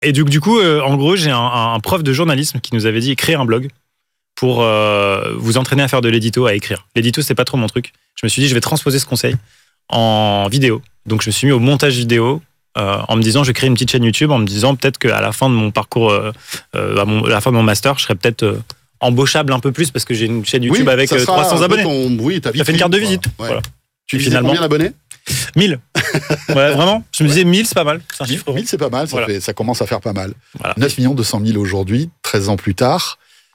Et du coup, en gros, j'ai un prof de journalisme qui nous avait dit créer un blog pour vous entraîner à faire de l'édito, à écrire. L'édito, c'est pas trop mon truc. Je me suis dit, je vais transposer ce conseil en vidéo. Donc, je me suis mis au montage vidéo en me disant, je vais créer une petite chaîne YouTube, en me disant peut-être qu'à la fin de mon parcours, à la fin de mon master, je serais peut-être embauchable un peu plus parce que j'ai une chaîne YouTube avec 300 abonnés. Ça fait une carte de visite. Ouais. Voilà. Tu disais combien d'abonnés ? 1000. Ouais, vraiment. Je me disais 1000, c'est pas mal. C'est un chiffre rond. 1000, c'est pas mal. Ça commence à faire pas mal. Voilà. 9 200 000 aujourd'hui, 13 ans plus tard.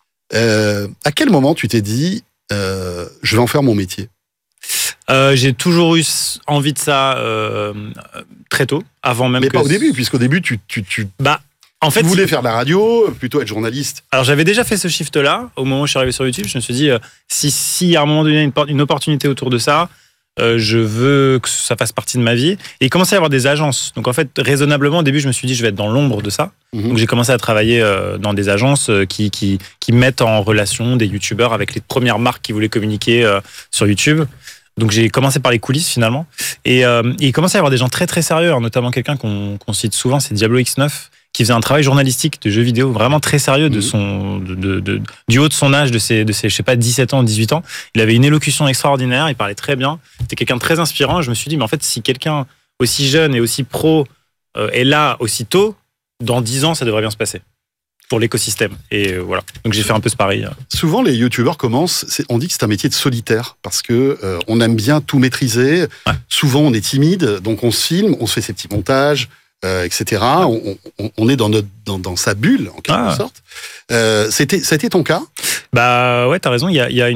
À quel moment tu t'es dit, je vais en faire mon métier ? J'ai toujours eu envie de ça très tôt, avant même. Mais pas au début, puisqu'au début, tu en fait, voulais faire de la radio, plutôt être journaliste. Alors j'avais déjà fait ce shift-là au moment où je suis arrivé sur YouTube. Je me suis dit, si à un moment donné une opportunité autour de ça, je veux que ça fasse partie de ma vie. Et il commençait à y avoir des agences. Donc en fait, raisonnablement, au début, je me suis dit, je vais être dans l'ombre de ça. Donc j'ai commencé à travailler dans des agences qui mettent en relation des youtubeurs avec les premières marques qui voulaient communiquer sur YouTube. Donc j'ai commencé par les coulisses finalement. Et il commençait à y avoir des gens très très sérieux, notamment quelqu'un qu'on cite souvent, c'est Diablo X9, qui faisait un travail journalistique de jeux vidéo vraiment très sérieux du haut de son âge, de ses je sais pas, 17 ans, 18 ans. Il avait une élocution extraordinaire, il parlait très bien. C'était quelqu'un de très inspirant. Je me suis dit, mais en fait, si quelqu'un aussi jeune et aussi pro est là aussi tôt, dans 10 ans, ça devrait bien se passer pour l'écosystème. Et voilà. Donc j'ai fait un peu ce pari. Souvent, les youtubeurs commencent, on dit que c'est un métier de solitaire, parce que on aime bien tout maîtriser. Ouais. Souvent, on est timide, donc on se filme, on se fait ses petits montages, etc. On est dans sa bulle, en quelque sorte. C'était ton cas ? Bah ouais, t'as raison. Il y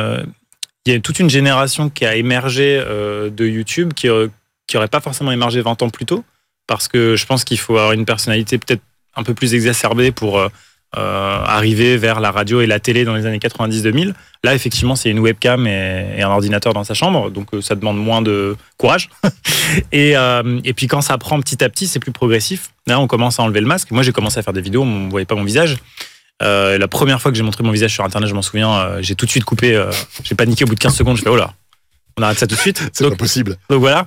a toute une génération qui a émergé de YouTube qui aurait pas forcément émergé 20 ans plus tôt, parce que je pense qu'il faut avoir une personnalité peut-être un peu plus exacerbée pour arriver vers la radio et la télé dans les années 90-2000. Là, effectivement, c'est une webcam et un ordinateur dans sa chambre, donc ça demande moins de courage. Et puis quand ça prend petit à petit, c'est plus progressif. Là, on commence à enlever le masque. Moi, j'ai commencé à faire des vidéos, on ne voyait pas mon visage. La première fois que j'ai montré mon visage sur Internet, je m'en souviens, j'ai tout de suite coupé, j'ai paniqué au bout de 15 secondes, je fais « Oh là, on arrête ça tout de suite ». C'est pas possible. Donc voilà.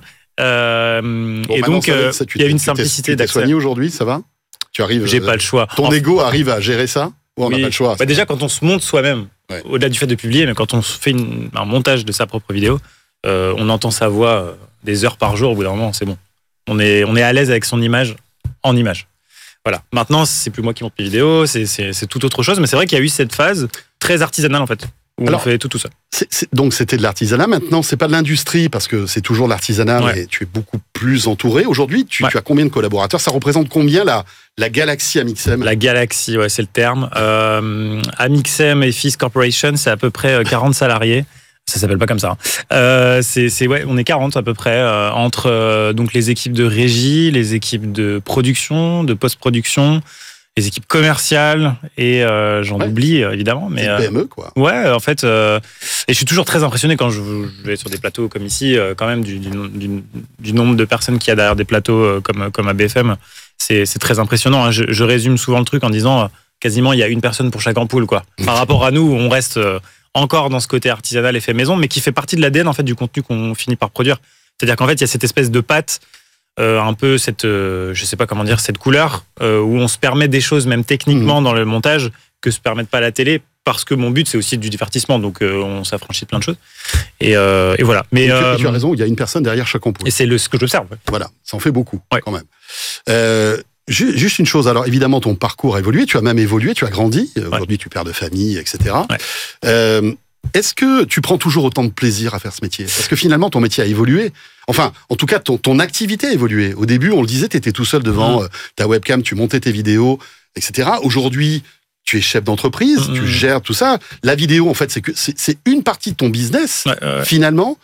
Et donc, il y a une simplicité d'accès. Tu t'es soigné aujourd'hui, ça va ? Tu arrives, j'ai pas le choix. Ton ego arrive à gérer ça ? Ou on n'a pas le choix ? Déjà, quand on se monte soi-même, au-delà du fait de publier, mais quand on fait un montage de sa propre vidéo, on entend sa voix des heures par jour, au bout d'un moment, c'est bon. On est à l'aise avec son image en image. Voilà. Maintenant, c'est plus moi qui monte les vidéos, c'est tout autre chose, mais c'est vrai qu'il y a eu cette phase très artisanale, en fait, où on fait tout ça. Donc, c'était de l'artisanat. Maintenant, c'est pas de l'industrie, parce que c'est toujours de l'artisanat, mais tu es beaucoup plus entouré. Aujourd'hui, tu as combien de collaborateurs ? Ça représente combien la galaxie Amixem ? La galaxie, c'est le terme. Amixem et Fils Corporation, c'est à peu près 40 salariés. Ça s'appelle pas comme ça. On est 40 à peu près, entre donc les équipes de régie, les équipes de production, de post-production, les équipes commerciales et j'en oublie évidemment. Mais PME quoi. Ouais, en fait, et je suis toujours très impressionné quand je vais sur des plateaux comme ici, quand même du nombre de personnes qu'il y a derrière des plateaux comme à BFM. C'est très impressionnant. Hein. Je résume souvent le truc en disant quasiment il y a une personne pour chaque ampoule quoi. Par rapport à nous, on reste encore dans ce côté artisanal et fait maison, mais qui fait partie de l'ADN en fait du contenu qu'on finit par produire. C'est-à-dire qu'en fait, il y a cette espèce de patte, un peu cette, je sais pas comment dire, cette couleur où on se permet des choses même techniquement dans le montage que se permettent pas la télé, parce que mon but c'est aussi du divertissement, donc on s'affranchit de plein de choses. Et voilà. Mais tu as raison, il y a une personne derrière chaque ampoule. Et c'est ce que j'observe. Ouais. Voilà, ça en fait beaucoup quand même. Juste une chose, alors évidemment ton parcours a évolué, tu as même évolué, tu as grandi, aujourd'hui tu es père de famille, etc. Ouais. Est-ce que tu prends toujours autant de plaisir à faire ce métier ? Parce que finalement ton métier a évolué, enfin en tout cas ton activité a évolué. Au début on le disait, tu étais tout seul devant ta webcam, tu montais tes vidéos, etc. Aujourd'hui tu es chef d'entreprise, tu gères tout ça. La vidéo en fait c'est une partie de ton business, finalement.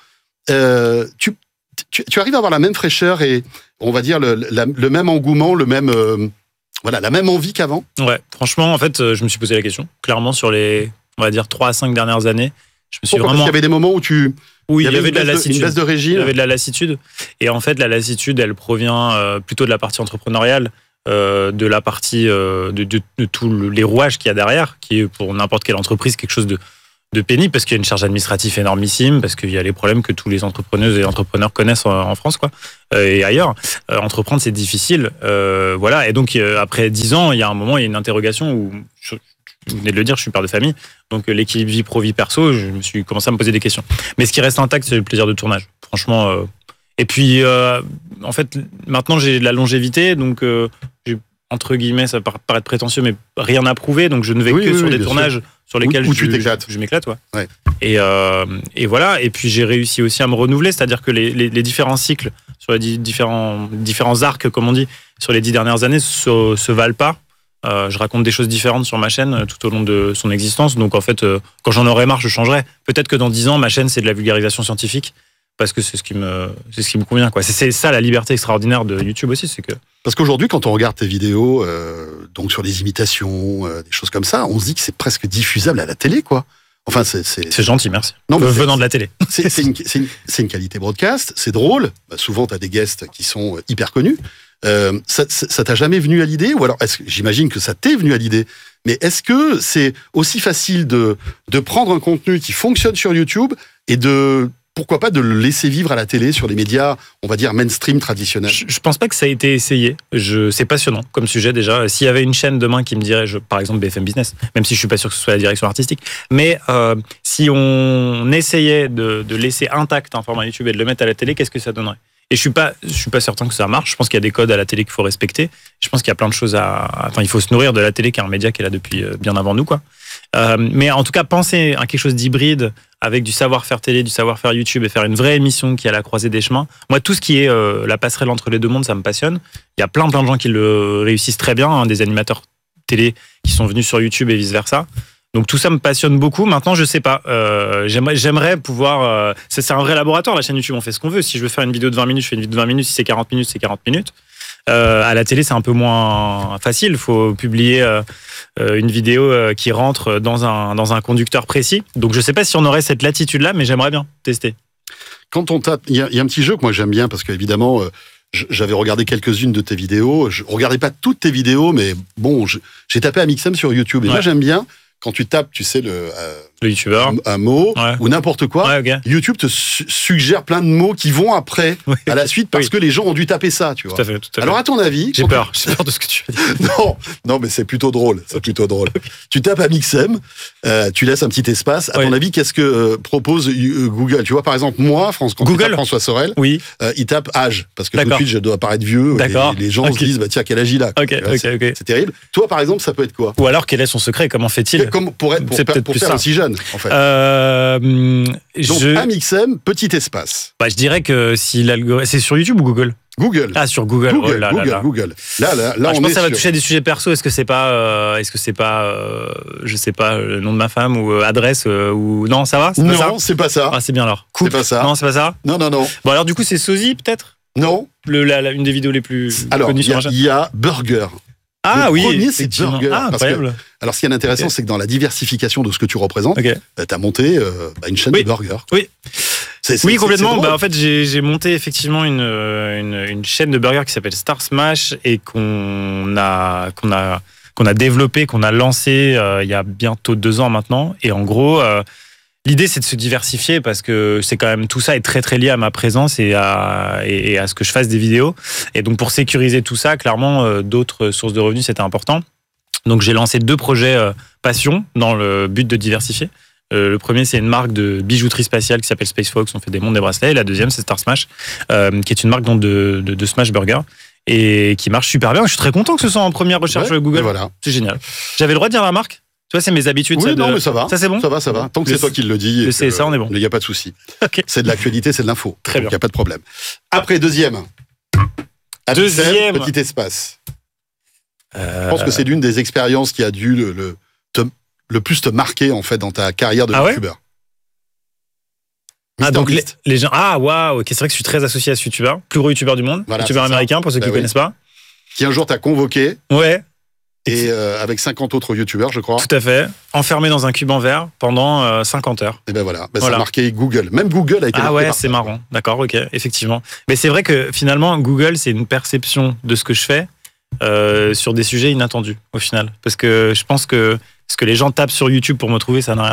Tu arrives à avoir la même fraîcheur et on va dire le même engouement, la même envie qu'avant. Ouais, franchement, en fait, je me suis posé la question. Clairement, sur les, on va dire, 3 à 5 dernières années, je me suis Parce qu'il y avait des moments où il y avait de la lassitude. Une baisse de régime. Il y avait de la lassitude. Et en fait, la lassitude, elle provient plutôt de la partie entrepreneuriale, de la partie de tous les rouages qu'il y a derrière, qui est pour n'importe quelle entreprise quelque chose de pénible parce qu'il y a une charge administrative énormissime, parce qu'il y a les problèmes que tous les entrepreneuses et entrepreneurs connaissent en France, quoi, et ailleurs. Entreprendre, c'est difficile. Voilà. Et donc, après 10 ans, il y a un moment, il y a une interrogation où, vous venez de le dire, je suis père de famille. Donc, l'équilibre vie pro, vie perso, je me suis commencé à me poser des questions. Mais ce qui reste intact, c'est le plaisir de tournage. Franchement. Et puis, en fait, maintenant, j'ai de la longévité. Donc, j'ai, entre guillemets, ça peut paraître prétentieux, mais rien à prouver. Donc, je ne vais que sur des tournages sur lesquels je m'éclate. Ouais. Et voilà. Et puis, j'ai réussi aussi à me renouveler. C'est-à-dire que les différents cycles, sur les différents arcs, comme on dit, sur les 10 dernières années, se valent pas. Je raconte des choses différentes sur ma chaîne tout au long de son existence. Donc, en fait, quand j'en aurai marre, je changerai. Peut-être que dans 10 ans, ma chaîne, c'est de la vulgarisation scientifique. Parce que c'est ce qui me convient, quoi. C'est ça la liberté extraordinaire de YouTube aussi, c'est que. Parce qu'aujourd'hui, quand on regarde tes vidéos, donc sur des imitations, des choses comme ça, on se dit que c'est presque diffusable à la télé, quoi. Enfin, c'est gentil, merci. Non, mais venant de la télé. C'est une qualité broadcast, c'est drôle. Bah, souvent, t'as des guests qui sont hyper connus. Ça t'a jamais venu à l'idée, ou alors j'imagine que ça t'est venu à l'idée. Mais est-ce que c'est aussi facile de prendre un contenu qui fonctionne sur YouTube et pourquoi pas de le laisser vivre à la télé, sur les médias, on va dire, mainstream traditionnels? Je pense pas que ça a été essayé. C'est passionnant comme sujet déjà. S'il y avait une chaîne demain qui me dirait, par exemple BFM Business, même si je suis pas sûr que ce soit la direction artistique, mais si on essayait de laisser intact un format YouTube et de le mettre à la télé, qu'est-ce que ça donnerait? Et je suis pas certain que ça marche. Je pense qu'il y a des codes à la télé qu'il faut respecter. Je pense qu'il y a plein de choses il faut se nourrir de la télé, qui est un média qui est là depuis bien avant nous, quoi. Mais en tout cas, penser à quelque chose d'hybride avec du savoir-faire télé, du savoir-faire YouTube et faire une vraie émission qui est à la croisée des chemins. Moi, tout ce qui est la passerelle entre les deux mondes, ça me passionne. Il y a plein de gens qui le réussissent très bien, hein, des animateurs télé qui sont venus sur YouTube et vice-versa. Donc tout ça me passionne beaucoup. Maintenant, je sais pas. J'aimerais pouvoir. C'est un vrai laboratoire, la chaîne YouTube. On fait ce qu'on veut. Si je veux faire une vidéo de 20 minutes, je fais une vidéo de 20 minutes. Si c'est 40 minutes, c'est 40 minutes. À la télé, c'est un peu moins facile. Il faut publier une vidéo qui rentre dans un conducteur précis. Donc je sais pas si on aurait cette latitude-là, mais j'aimerais bien tester. Quand on tape, il y a un petit jeu que moi j'aime bien parce qu'évidemment, j'avais regardé quelques-unes de tes vidéos. Je regardais pas toutes tes vidéos, mais bon, j'ai tapé Amixem sur YouTube. Et moi j'aime bien. Quand tu tapes, tu sais, le youtubeur, un mot ou n'importe quoi, okay. YouTube te suggère plein de mots qui vont après, à la suite, parce que les gens ont dû taper ça, tu vois. Tout à fait. Alors, à ton avis... J'ai peur de ce que tu veux dire. Non, mais c'est plutôt drôle. Tu tapes Amixem, tu laisses un petit espace. À ton avis, qu'est-ce que propose Google? Tu vois, par exemple, moi, quand tu tapes François Sorel, il tape âge, parce que tout de suite, je dois paraître vieux, et les gens se disent, bah tiens, quel âge il a? C'est terrible. Toi, par exemple, ça peut être quoi? Ou alors, quel est son secret? Comment fait-il? Pour faire aussi jeune, en fait. Donc, Amixem, petit espace. Je dirais que si l'algorithme... C'est sur YouTube ou Google? Google. Ah, sur Google. Google. Là. Je pense que ça va toucher à des sujets perso. Est-ce que c'est pas, je sais pas, le nom de ma femme ou adresse ou non, ça va? Non, c'est pas ça. Ah, c'est bien alors. C'est pas ça. Non, c'est pas ça. Non. Bon, alors du coup, c'est Sosie peut-être? Non. Une des vidéos les plus connues sur la chaîne. Il y a Burger. Ah le premier, c'est Burger. Ah, incroyable. Alors, ce qui est intéressant, c'est que dans la diversification de ce que tu représentes, tu as monté une chaîne de burgers. Oui. C'est complètement. En fait, j'ai monté effectivement une chaîne de burgers qui s'appelle Star Smash et qu'on a développé, qu'on a lancé il y a bientôt 2 ans maintenant. Et en gros, l'idée, c'est de se diversifier parce que c'est quand même tout ça est très très lié à ma présence et à ce que je fasse des vidéos. Et donc pour sécuriser tout ça, clairement, d'autres sources de revenus, c'était important. Donc j'ai lancé 2 projets passion dans le but de diversifier. Le premier, c'est une marque de bijouterie spatiale qui s'appelle Space Fox. On fait des montres, des bracelets. Et la deuxième, c'est Star Smash, qui est une marque donc de Smash Burger et qui marche super bien. Je suis très content que ce soit en première recherche sur Google. Voilà. C'est génial. J'avais le droit de dire la marque? Tu vois, c'est mes habitudes. Oui, non, mais ça va. Ça, c'est bon? Ça va. Tant que c'est toi qui le dis. Ça, on est bon. Il n'y a pas de souci. C'est de l'actualité, c'est de l'info. Très bien. Il n'y a pas de problème. Après, deuxième, petit espace. Je pense que c'est l'une des expériences qui a dû le plus te marquer, en fait, dans ta carrière de youtubeur. Donc les gens... Ah, waouh, c'est vrai que je suis très associé à ce youtubeur. Plus gros youtubeur du monde. Voilà, youtubeur américain, pour ceux qui ne connaissent pas. Qui un jour t'a convoqué. Ouais. Et avec 50 autres youtubeurs, je crois. Tout à fait. Enfermé dans un cube en verre pendant 50 heures. Et ben voilà. Ça a marqué Google. Même Google a été marqué. Ah ouais, c'est marrant. D'accord, ok, effectivement. Mais c'est vrai que finalement, Google, c'est une perception de ce que je fais sur des sujets inattendus, au final. Parce que je pense que ce que les gens tapent sur YouTube pour me trouver, ça n'a rien à voir.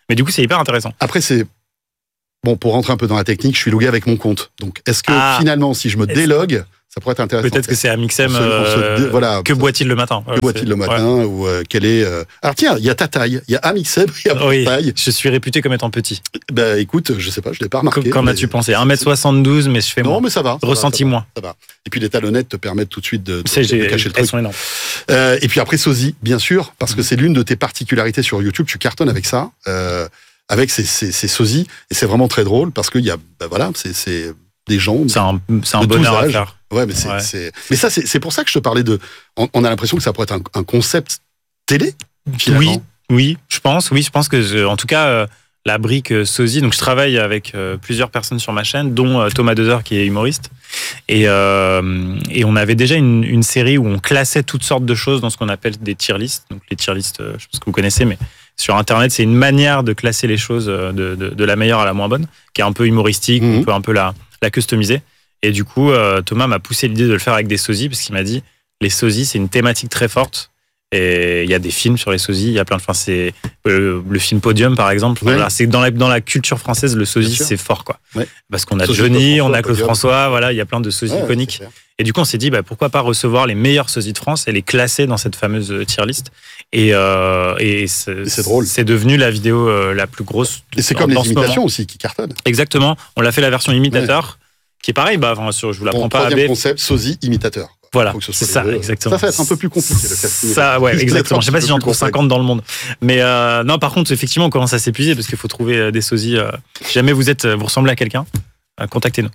Mais du coup, c'est hyper intéressant. Après, bon, pour rentrer un peu dans la technique, je suis logué avec mon compte. Donc, est-ce que finalement, si je me délogue, ça pourrait être intéressant? Peut-être que c'est Amixem. Voilà. Que boit-il le matin? Que boit-il le matin? Ou quelle est. Alors, tiens, il y a ta taille. Il y a Amixem, il y a ta taille. Je suis réputé comme étant petit. Ben, écoute, je sais pas, je l'ai pas remarqué. Qu'en as-tu pensé? 1m72, mais je fais moins. Non, mais ça va. Ressenti moins. Ça va. Et puis, les talonnettes te permettent tout de suite de cacher le truc. Elles sont énormes. Et puis après, Sosie, bien sûr, parce que c'est l'une de tes particularités sur YouTube. Tu cartonnes avec ça. Avec ces sosies, et c'est vraiment très drôle parce qu'il y a, c'est des gens. C'est un bonheur à faire. Ouais, mais mais ça, c'est pour ça que je te parlais de. On a l'impression que ça pourrait être un concept télé. Finalement. Oui, je pense que, en tout cas, la brique sosie. Donc, je travaille avec plusieurs personnes sur ma chaîne, dont Thomas Dezer qui est humoriste, et on avait déjà une série où on classait toutes sortes de choses dans ce qu'on appelle des tier lists. Donc, les tier lists, je pense que vous connaissez, mais sur Internet, c'est une manière de classer les choses de la meilleure à la moins bonne, qui est un peu humoristique, on peut un peu la customiser. Et du coup, Thomas m'a poussé l'idée de le faire avec des sosies, parce qu'il m'a dit, les sosies, c'est une thématique très forte. Et il y a des films sur les sosies, il y a plein de... Enfin, c'est le film Podium, par exemple. Ouais. Voilà, c'est dans la culture française, le sosie, c'est fort, quoi. Ouais. Parce qu'on a Sosie, Johnny, on a Claude Podium. François, voilà, il y a plein de sosies iconiques. Et du coup, on s'est dit, pourquoi pas recevoir les meilleurs sosies de France et les classer dans cette fameuse tier list. Et c'est drôle. C'est devenu la vidéo la plus grosse. Et c'est comme les imitations aussi qui cartonnent. Exactement. On l'a fait la version imitateur, qui est pareil. Je vous l'apprends pas. Troisième concept, sosie imitateur. Voilà, c'est ça, exactement. Ça va être un peu plus compliqué, le casting. Ça, ouais, exactement. Je sais pas si j'en trouve 50 dans le monde. Mais non, par contre, effectivement, on commence à s'épuiser parce qu'il faut trouver des sosies. Si jamais vous ressemblez à quelqu'un, contactez-nous.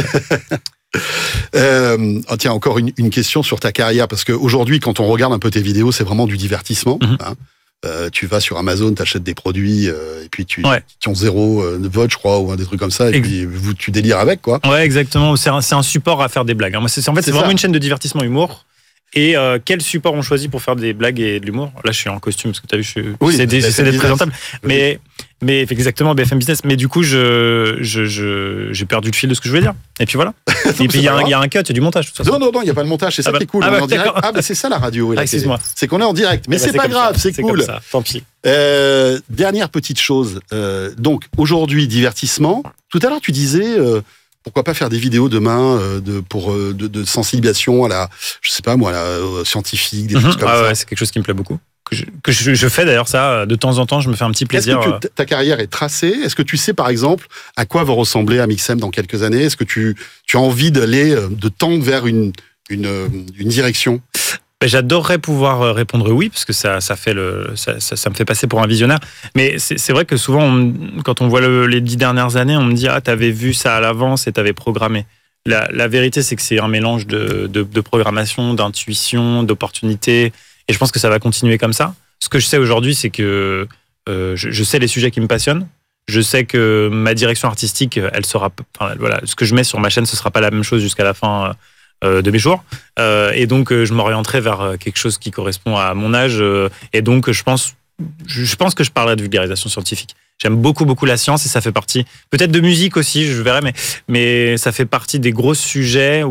Tiens, encore une question sur ta carrière, parce qu'aujourd'hui, quand on regarde un peu tes vidéos, c'est vraiment du divertissement. Hein. Tu vas sur Amazon, t'achètes des produits, et puis qui ont 0 vote, je crois, ou des trucs comme ça, et puis tu délires avec, quoi. Ouais, exactement. C'est un support à faire des blagues. C'est vraiment une chaîne de divertissement humour. Et quel support on choisit pour faire des blagues et de l'humour? Là, je suis en costume, parce que tu as vu, j'essaie d'être présentable. Mais exactement, BFM Business. Mais du coup, j'ai perdu le fil de ce que je voulais dire. Et puis voilà. Et puis il y a un cut, il y a du montage. De toute façon. Non, il n'y a pas de montage, c'est ça qui est cool. On est en direct. C'est ça la radio. Excuse-moi. C'est qu'on est en direct. Mais c'est pas grave, c'est cool. Comme ça. Tant pis. Dernière petite chose. Donc, aujourd'hui, divertissement. Tout à l'heure, tu disais... pourquoi pas faire des vidéos demain de sensibilisation à la, je sais pas moi, à la scientifique, des choses comme ça. Ouais, c'est quelque chose qui me plaît beaucoup. Que je fais d'ailleurs ça, de temps en temps, je me fais un petit plaisir. Est-ce que ta carrière est tracée? Est-ce que tu sais par exemple à quoi va ressembler Amixem dans quelques années? Est-ce que tu as envie de tendre vers une direction? J'adorerais pouvoir répondre oui, parce que ça me fait passer pour un visionnaire. Mais c'est vrai que souvent, quand on voit les 10 dernières années, on me dit « Ah, t'avais vu ça à l'avance et t'avais programmé ». La vérité, c'est que c'est un mélange de programmation, d'intuition, d'opportunité. Et je pense que ça va continuer comme ça. Ce que je sais aujourd'hui, c'est que je sais les sujets qui me passionnent. Je sais que ma direction artistique, elle sera... Enfin, voilà, ce que je mets sur ma chaîne, ce sera pas la même chose jusqu'à la fin de mes jours. Et donc, je m'orienterai vers quelque chose qui correspond à mon âge. Et donc, je pense que je parlerai de vulgarisation scientifique. J'aime beaucoup, beaucoup la science et ça fait partie... Peut-être de musique aussi, je verrai, mais ça fait partie des gros sujets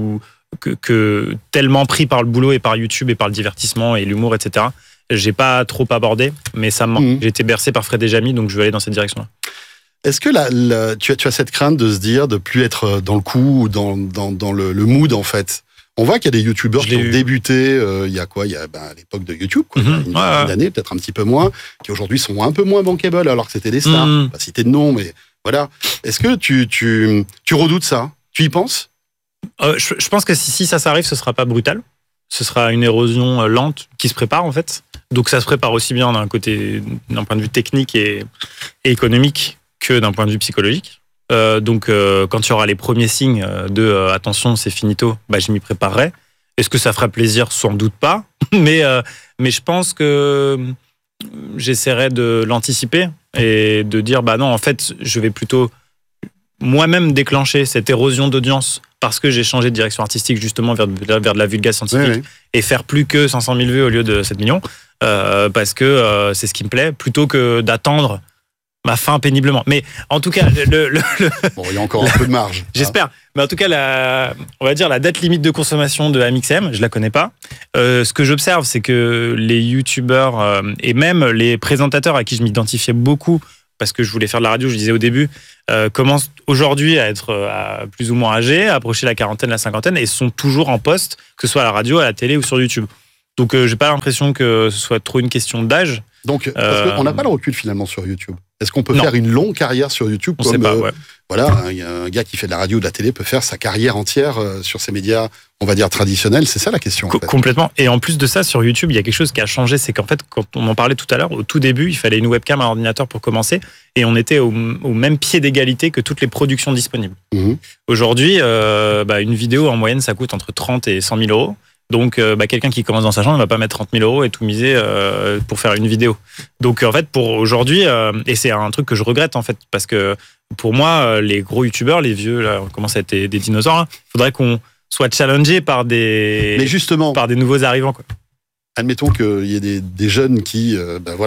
que tellement pris par le boulot et par YouTube et par le divertissement et l'humour, etc. J'ai pas trop abordé, mais ça me manque. J'ai été bercé par Fred et Jamy, donc je vais aller dans cette direction-là. Est-ce que tu as cette crainte de se dire de plus être dans le coup ou dans le mood en fait? On voit qu'il y a des youtubeurs qui ont débuté il y a à l'époque de YouTube, quoi, une dizaine d'années, peut-être un petit peu moins, qui aujourd'hui sont un peu moins bankable alors que c'était des stars. Pas citer de nom, mais voilà. Est-ce que tu redoutes ça? Tu y penses? Je pense que si ça s'arrive, ce sera pas brutal. Ce sera une érosion lente qui se prépare en fait. Donc ça se prépare aussi bien d'un point de vue technique et économique que d'un point de vue psychologique. Donc quand il y aura les premiers signes de attention, c'est finito, je m'y préparerai. Est-ce que ça fera plaisir? Sans doute pas. Mais je pense que j'essaierai de l'anticiper et de dire non, en fait, je vais plutôt moi-même déclencher cette érosion d'audience parce que j'ai changé de direction artistique justement vers de la vulgarisation scientifique et faire plus que 500 000 vues au lieu de 7 millions parce que c'est ce qui me plaît, plutôt que d'attendre ma fin péniblement. Mais en tout cas, Bon, il y a encore un peu de marge. J'espère. Mais en tout cas, on va dire la date limite de consommation de Amixem, je la connais pas. Ce que j'observe, c'est que les youtubeurs et même les présentateurs à qui je m'identifiais beaucoup, parce que je voulais faire de la radio, je disais au début, commencent aujourd'hui à être plus ou moins âgés, à approcher la quarantaine, la cinquantaine, et sont toujours en poste, que ce soit à la radio, à la télé ou sur YouTube. Donc, j'ai pas l'impression que ce soit trop une question d'âge. Donc, parce qu'on n'a pas le recul finalement sur YouTube. Est-ce qu'on peut Non. faire une longue carrière sur YouTube On sait pas, ouais. Voilà, un gars qui fait de la radio ou de la télé peut faire sa carrière entière sur ces médias, on va dire traditionnels. C'est ça la question. En fait. Complètement. Et en plus de ça, sur YouTube, il y a quelque chose qui a changé. C'est qu'en fait, quand on en parlait tout à l'heure, au tout début, il fallait une webcam à ordinateur pour commencer. Et on était au même pied d'égalité que toutes les productions disponibles. Mmh. Aujourd'hui, une vidéo, en moyenne, ça coûte entre 30 et 100 000 euros. Donc, quelqu'un qui commence dans sa chambre ne va pas mettre 30 000 euros et tout miser pour faire une vidéo. Donc, en fait, pour aujourd'hui, et c'est un truc que je regrette, en fait, parce que pour moi, les gros youtubeurs, les vieux, là, on commence à être des dinosaures, faudrait qu'on soit challengé par Mais justement, par des nouveaux arrivants, quoi. Admettons qu'il y ait des jeunes qui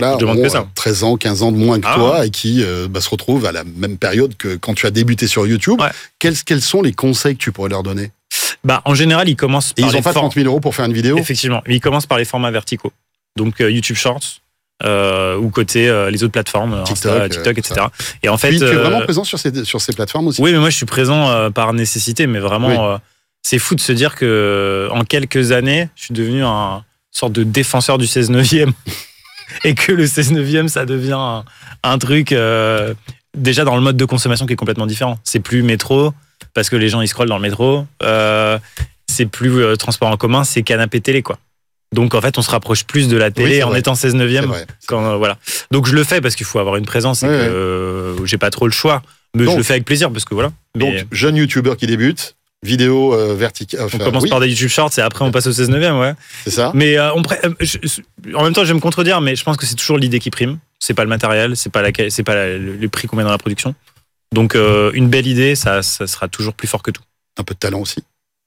ont 13 ans, 15 ans de moins que toi et qui se retrouvent à la même période que quand tu as débuté sur YouTube. Ouais. Quels sont les conseils que tu pourrais leur donner ? En général, ils commencent par. Et ils n'ont pas 30 000 euros pour faire une vidéo ? Effectivement. Ils commencent par les formats verticaux. Donc, YouTube Shorts, ou côté les autres plateformes, TikTok, etc. Et en fait. Tu es vraiment présent sur ces plateformes aussi ? Oui, mais moi, je suis présent par nécessité, mais vraiment, c'est fou de se dire que en quelques années, je suis devenu un sorte de défenseur du 16/9e et que le 16/9e, ça devient un truc déjà dans le mode de consommation qui est complètement différent. C'est plus métro, parce que les gens ils scrollent dans le métro, c'est plus transport en commun, c'est canapé télé, quoi. Donc en fait on se rapproche plus de la télé en étant 16/9e voilà. Donc je le fais parce qu'il faut avoir une présence et que j'ai pas trop le choix, mais donc, je le fais avec plaisir parce que voilà. Donc jeune youtubeur qui débute, vidéo verticale. On commence par des YouTube Shorts et après on passe au 16/9e, ouais. C'est ça. Mais en même temps, je vais me contredire, mais je pense que c'est toujours l'idée qui prime. C'est pas le matériel, c'est pas le prix qu'on met dans la production. Donc une belle idée, ça sera toujours plus fort que tout. Un peu de talent aussi.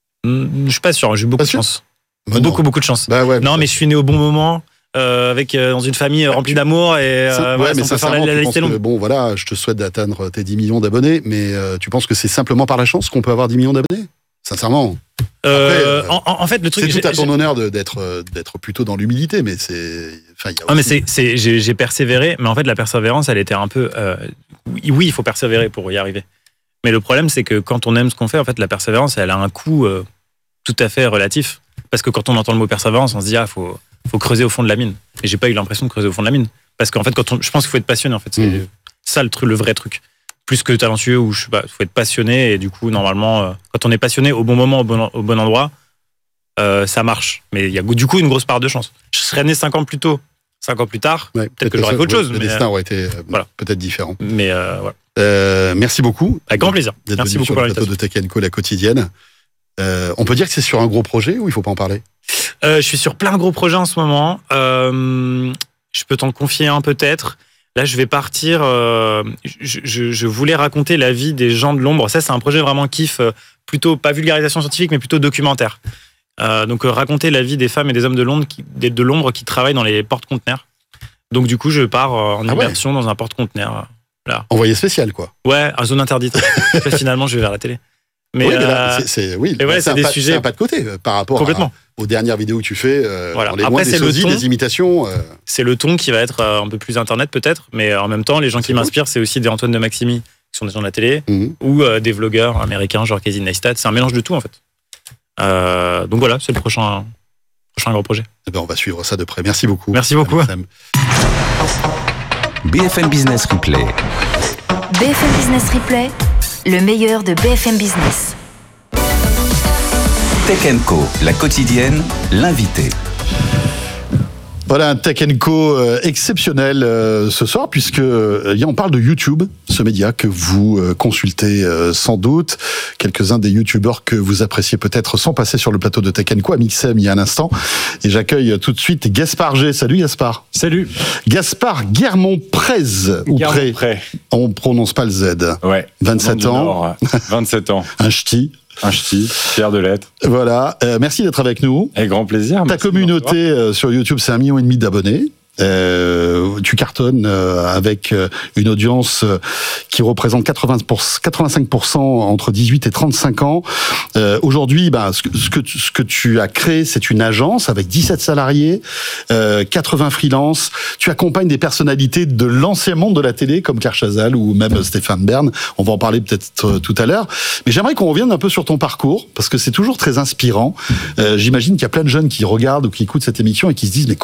Je suis pas sûr. J'ai eu beaucoup de chance. Beaucoup de chance. Bah ouais, non, mais je suis né au bon moment. Avec dans une famille remplie d'amour et mais sincèrement, tu penses que, bon voilà, je te souhaite d'atteindre tes 10 millions d'abonnés, mais tu penses que c'est simplement par la chance qu'on peut avoir 10 millions d'abonnés ? Sincèrement. Après, en fait, le truc, c'est tout à ton honneur d'être plutôt dans l'humilité, mais j'ai persévéré, mais en fait la persévérance, elle était un peu oui, il faut persévérer pour y arriver. Mais le problème, c'est que quand on aime ce qu'on fait, en fait, la persévérance, elle a un coût tout à fait relatif, parce que quand on entend le mot persévérance, on se dit faut creuser au fond de la mine. Et j'ai pas eu l'impression de creuser au fond de la mine. Parce qu'en fait, je pense qu'il faut être passionné, en fait. C'est ça le vrai truc. Plus que talentueux, ou je sais pas, faut être passionné. Et du coup, normalement, quand on est passionné au bon moment, au bon endroit, ça marche. Mais il y a du coup une grosse part de chance. Je serais né 5 ans plus tôt, 5 ans plus tard, peut-être que j'aurais fait autre chose. Le destin aurait été peut-être différent. Mais voilà. Merci beaucoup. Avec grand plaisir. Merci beaucoup pour l'invitation. Sur le plateau de Tech & Co, la quotidienne. On peut dire que c'est sur un gros projet ou il faut pas en parler ? Je suis sur plein de gros projets en ce moment. Je peux t'en confier un peut-être. Là, je vais partir. Je voulais raconter la vie des gens de l'ombre. Ça, c'est un projet vraiment kiff, plutôt pas vulgarisation scientifique, mais plutôt documentaire. Donc, raconter la vie des femmes et des hommes de l'ombre qui travaillent dans les porte-conteneurs. Donc, du coup, je pars en immersion dans un porte-conteneur. Là. Envoyé spécial, quoi. Ouais, en zone interdite. Après, finalement, je vais vers la télé. Mais c'est des sujets. C'est un pas de côté par rapport aux dernières vidéos que tu fais. Voilà. Les après, c'est le ton, des imitations. C'est le ton qui va être un peu plus internet peut-être, mais en même temps, les gens qui m'inspirent, c'est aussi des Antoine de Maximi qui sont des gens de la télé, ou des vlogueurs américains genre Casey Neistat. C'est un mélange de tout en fait. Donc voilà, c'est le prochain gros projet. Eh ben, on va suivre ça de près. Merci beaucoup. Merci beaucoup. BFM Business Replay. BFM Business Replay, le meilleur de BFM Business. Tech & Co, la quotidienne, l'invité. Voilà un Tech & Co exceptionnel ce soir, puisque on parle de YouTube, ce média que vous consultez sans doute. Quelques-uns des YouTubeurs que vous appréciez peut-être sont passés sur le plateau de Tech & Co, Amixem, il y a un instant. Et j'accueille tout de suite Gaspard G. Salut Gaspard. Salut. Gaspard Guermont-Prez. Guermont-Prez. On prononce pas le Z. Ouais. 27 ans. Nord, 27 ans. Un ch'ti. Un ch'ti, fier de l'être. Voilà, merci d'être avec nous. Avec grand plaisir. Ta communauté sur YouTube, c'est 1,5 million d'abonnés. Tu cartonnes avec une audience qui représente 85% entre 18 et 35 ans. Aujourd'hui, ce que tu as créé, c'est une agence avec 17 salariés, 80 freelances. Tu accompagnes des personnalités de l'ancien monde de la télé, comme Claire Chazal ou même Stéphane Bern. On va en parler peut-être tout à l'heure. Mais j'aimerais qu'on revienne un peu sur ton parcours, parce que c'est toujours très inspirant. J'imagine qu'il y a plein de jeunes qui regardent ou qui écoutent cette émission et qui se disent, mais